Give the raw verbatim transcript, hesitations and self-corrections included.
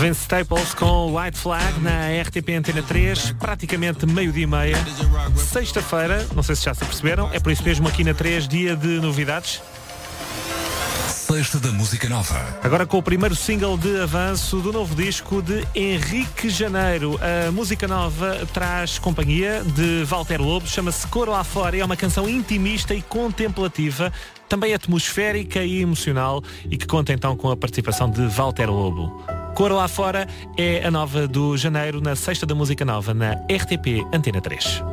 Vince Staples com White Flag na R T P Antena três, praticamente meio-dia e meia. Sexta-feira, não sei se já se perceberam, é por isso mesmo aqui na três, dia de novidades. Sexta da Música Nova. Agora com o primeiro single de avanço do novo disco de Henrique Janeiro. A música nova traz companhia de Walter Lobo, chama-se Cor Lá Fora e é uma canção intimista e contemplativa, também atmosférica e emocional, e que conta então com a participação de Walter Lobo. Cor Lá Fora é a nova do Janeiro na Sexta da Música Nova na R T P Antena três.